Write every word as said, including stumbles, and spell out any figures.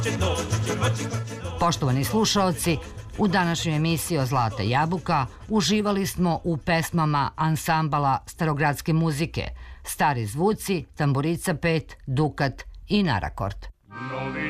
Poštovani slušaoci, u današnjoj emisiji o Zlata jabuka uživali smo u pesmama ansambala starogradske muzike Stari zvuci, Tamburica pet, Dukat i Narakord. Novi